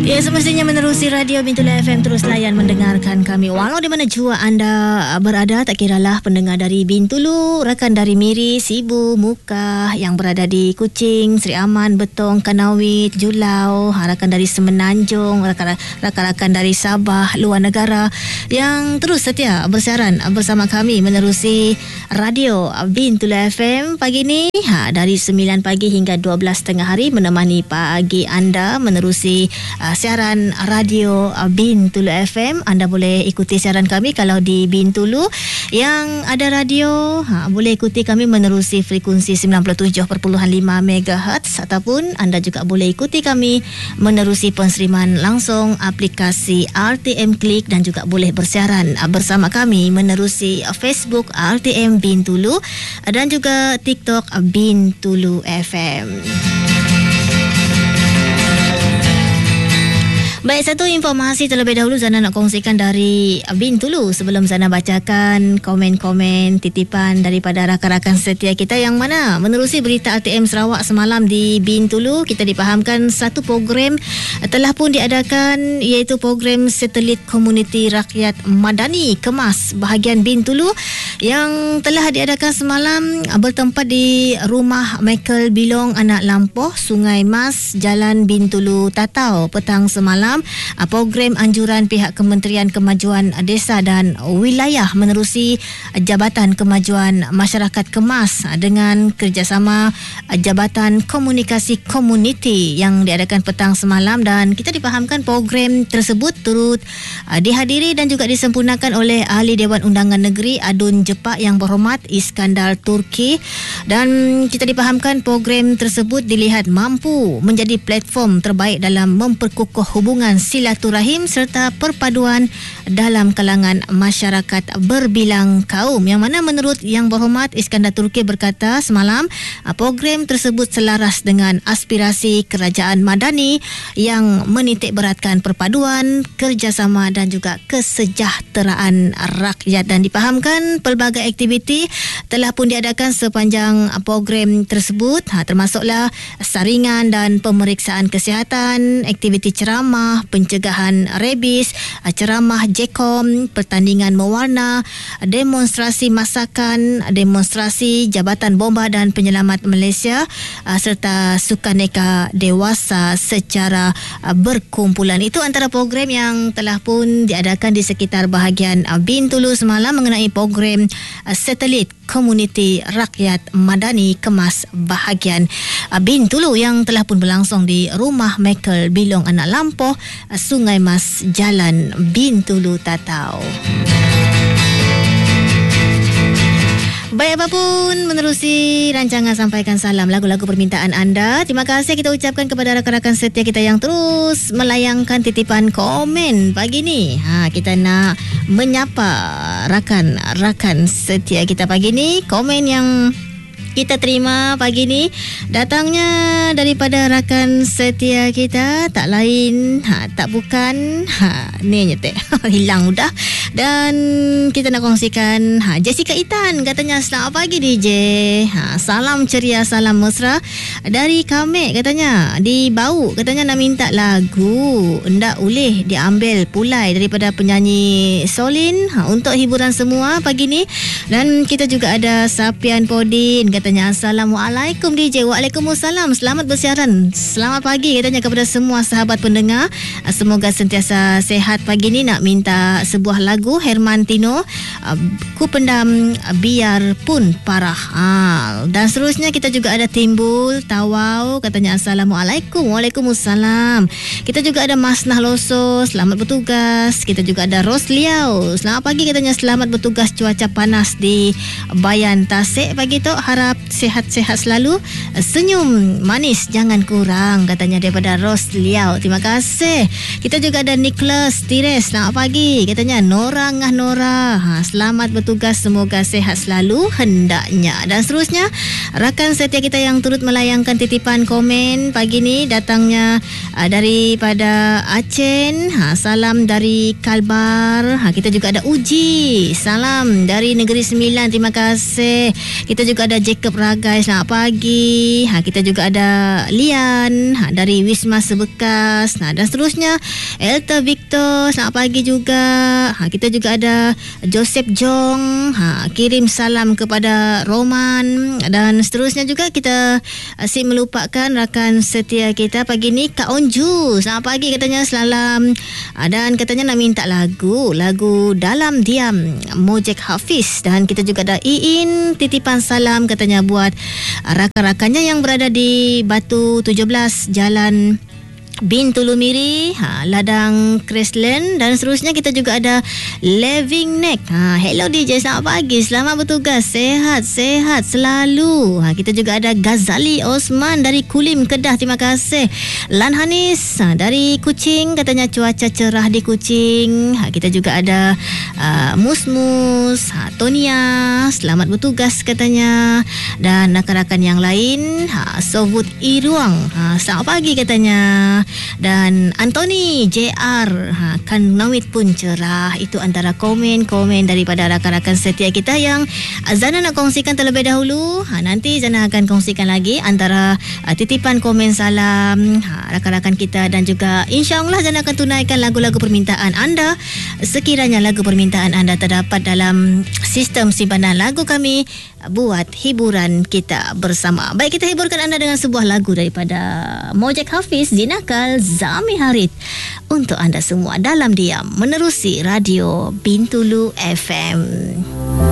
Ya, semestinya menerusi Radio Bintulu FM, terus layan mendengarkan kami walau di mana jua anda berada. Tak kiralah pendengar dari Bintulu, rakan dari Miri, Sibu, Mukah, yang berada di Kuching, Seri Aman, Betong, Kanawit, Julau, rakan dari Semenanjung, rakan-rakan dari Sabah, luar negara yang terus setia bersiaran bersama kami menerusi Radio Bintulu FM pagi ni, dari 9 pagi hingga 12 tengah hari, menemani pagi anda menerusi siaran Radio Bintulu FM. Anda boleh ikuti siaran kami kalau di Bintulu yang ada radio, boleh ikuti kami menerusi frekuensi 97.5 MHz, ataupun anda juga boleh ikuti kami menerusi penseriman langsung aplikasi RTM Klik, dan juga boleh bersiaran bersama kami menerusi Facebook RTM Bintulu dan juga TikTok Bintulu FM. Baik, satu informasi terlebih dahulu Zana nak kongsikan dari Bintulu sebelum Zana bacakan komen-komen titipan daripada rakan-rakan setia kita yang mana menerusi berita RTM Sarawak semalam di Bintulu. Kita dipahamkan satu program telah pun diadakan, iaitu program Satelit Komuniti Rakyat Madani Kemas bahagian Bintulu yang telah diadakan semalam bertempat di rumah Michael Bilong Anak Lampoh, Sungai Mas, Jalan Bintulu Tatau petang semalam. Program anjuran pihak Kementerian Kemajuan Desa dan Wilayah menerusi Jabatan Kemajuan Masyarakat Kemas dengan kerjasama Jabatan Komunikasi Komuniti yang diadakan petang semalam, dan kita dipahamkan program tersebut turut dihadiri dan juga disempurnakan oleh Ahli Dewan Undangan Negeri Adun Jepak Yang Berhormat Iskandar Turki, dan kita dipahamkan program tersebut dilihat mampu menjadi platform terbaik dalam memperkukuh hubungan silaturahim serta perpaduan dalam kalangan masyarakat berbilang kaum, yang mana menurut Yang Berhormat Iskandar Turki berkata semalam program tersebut selaras dengan aspirasi kerajaan Madani yang menitik beratkan perpaduan, kerjasama dan juga kesejahteraan rakyat, dan dipahamkan pelbagai aktiviti telah pun diadakan sepanjang program tersebut, termasuklah saringan dan pemeriksaan kesihatan, aktiviti ceramah, pencegahan rabies, ceramah JECOM, pertandingan mewarna, demonstrasi masakan, demonstrasi Jabatan Bomba dan Penyelamat Malaysia, serta sukaneka dewasa secara berkumpulan. Itu antara program yang telah pun diadakan di sekitar bahagian Bintulu semalam mengenai program Satelit Komuniti Rakyat Madani Kemas bahagian Bintulu yang telah pun berlangsung di rumah Michael Bilong Anak Lampoh, Sungai Mas, Jalan Bintulu Tatau. Baik, apapun menerusi rancangan sampaikan salam lagu-lagu permintaan anda. Terima kasih kita ucapkan kepada rakan-rakan setia kita yang terus melayangkan titipan komen pagi ni. Kita nak menyapa rakan-rakan setia kita pagi ni. Komen yang kita terima pagi ni datangnya daripada rakan setia kita, tak lain tak bukan ni nyetek hilang dah. Dan kita nak kongsikan Jessica Itan katanya, selamat pagi DJ, salam ceria, salam mesra dari Kamek katanya, di Bau katanya nak minta lagu ndak boleh diambil pulai daripada penyanyi Solin untuk hiburan semua pagi ni. Dan kita juga ada Sapian Podin katanya, Assalamualaikum DJ. Waalaikumsalam, selamat bersiaran, selamat pagi katanya kepada semua sahabat pendengar, semoga sentiasa sehat. Pagi ni nak minta sebuah lagu Herman Tino, Ku Pendam Biarpun Parah. Dan seterusnya kita juga ada Timbul Tawau katanya, Assalamualaikum. Waalaikumsalam. Kita juga ada Mas Nahloso, selamat bertugas. Kita juga ada Ros Liao, selamat pagi katanya, selamat bertugas cuaca panas di Bayan Tasik pagi tu, harap sehat-sehat selalu, senyum manis jangan kurang katanya daripada Ros Liao. Terima kasih. Kita juga ada Nicholas Tires, selamat pagi katanya, Nora Ngah Nora, selamat bertugas, semoga sehat selalu hendaknya. Dan seterusnya rakan setia kita yang turut melayangkan titipan komen pagi ni datangnya daripada Aceh, salam dari Kalbar. Kita juga ada Uji, salam dari Negeri Sembilan, terima kasih. Kita juga ada Jack Jacob Ragai, selamat pagi. Kita juga ada Lian dari Wisma Sebekas. Dan seterusnya Elta Victor, selamat pagi juga. Kita juga ada Joseph Jong, kirim salam kepada Roman. Dan seterusnya juga kita asyik melupakan rakan setia kita pagi ni, Kak Onju. Selamat pagi katanya, salam. Dan katanya nak minta lagu Dalam Diam Mojek Hafiz. Dan kita juga ada Iin, titipan salam katanya buat rakan-rakannya yang berada di Batu 17 Jalan Bin Tulumiri, Ladang Crestland. Dan seterusnya kita juga ada Living Neck. Hello DJ, selamat pagi, selamat bertugas, sehat selalu. Kita juga ada Ghazali Osman dari Kulim, Kedah, terima kasih. Lan Hanis dari Kuching, katanya cuaca cerah di Kuching. Kita juga ada Musmus, Tonia, selamat bertugas katanya. Dan rakan-rakan yang lain, Sovut Iruang, selamat pagi katanya. Dan Anthony JR, kan Nawit pun cerah. Itu antara komen-komen daripada rakan-rakan setia kita yang Zana nak kongsikan terlebih dahulu. Nanti Zana akan kongsikan lagi antara titipan komen salam rakan-rakan kita, dan juga insya-Allah Zana akan tunaikan lagu-lagu permintaan anda sekiranya lagu permintaan anda terdapat dalam sistem simpanan lagu kami buat hiburan kita bersama. Baik, kita hiburkan anda dengan sebuah lagu daripada Mojek Hafiz, Zinakal, Zami Harit untuk anda semua. Dalam Diam menerusi Radio Bintulu FM.